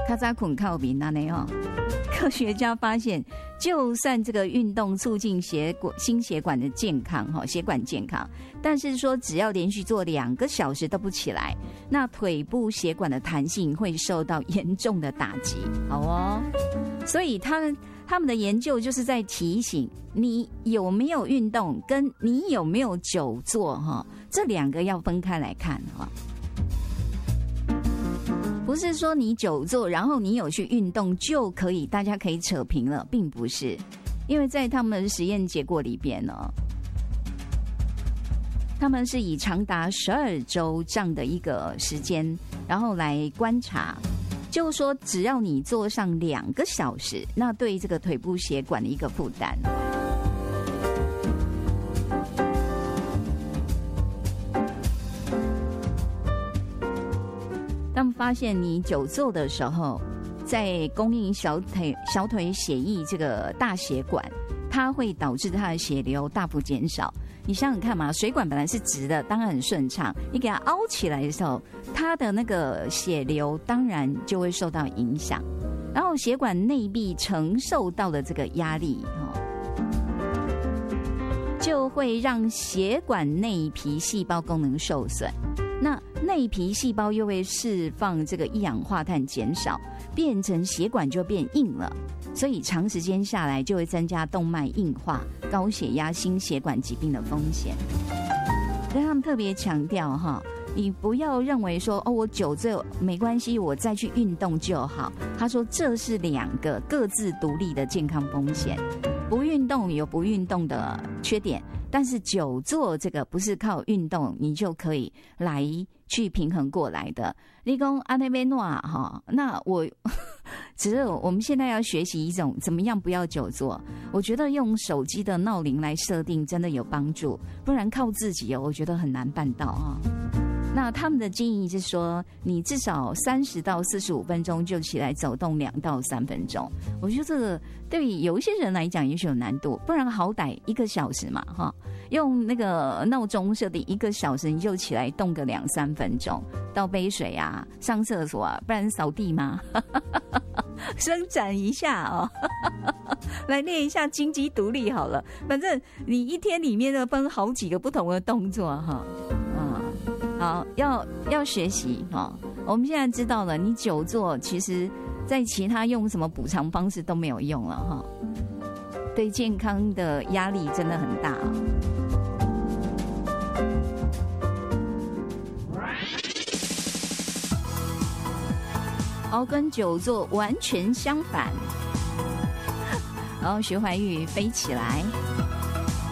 咔嚓捆靠比那内哦。科学家发现，就算这个运动促进心血管的健康，血管健康，但是说只要连续做2个小时都不起来，那腿部血管的弹性会受到严重的打击。好哦，所以他们的研究就是在提醒你有没有运动，跟你有没有久坐这2个要分开来看不是说你久坐，然后你有去运动就可以，大家可以扯平了，并不是。因为在他们的实验结果里边呢，他们是以长达12周这样的一个时间，然后来观察，就是说只要你做上2个小时，那对这个腿部血管的一个负担。他们发现你久坐的时候，在供应小腿血液这个大血管，它会导致它的血流大幅减少。你想想看嘛，水管本来是直的，当然很顺畅，你给它凹起来的时候，它的那个血流当然就会受到影响，然后血管内壁承受到的这个压力就会让血管内皮细胞功能受损，那内皮细胞又会释放这个一氧化碳减少，变成血管就变硬了，所以长时间下来就会增加动脉硬化、高血压、心血管疾病的风险。所以他们特别强调你不要认为说我久坐没关系，我再去运动就好。他说这是2个各自独立的健康风险，不运动有不运动的缺点，但是久坐这个不是靠运动你就可以来去平衡过来的。你说啊那边那我只是我们现在要学习一种怎么样不要久坐。我觉得用手机的闹铃来设定真的有帮助，不然靠自己我觉得很难办到那他们的建议是说，你至少30到45分钟就起来走动2到3分钟。我觉得这个对于有一些人来讲也许有难度，不然好歹1个小时嘛用那个闹钟设定1个小时，你就起来动个2-3分钟，倒杯水啊，上厕所啊，不然扫地嘛伸展一下来练一下金鸡独立好了。反正你一天里面呢分好几个不同的动作好，要学习我们现在知道了，你久坐其实在其他用什么补偿方式都没有用了对健康的压力真的很大跟久坐完全相反。然后徐怀钰飞起来。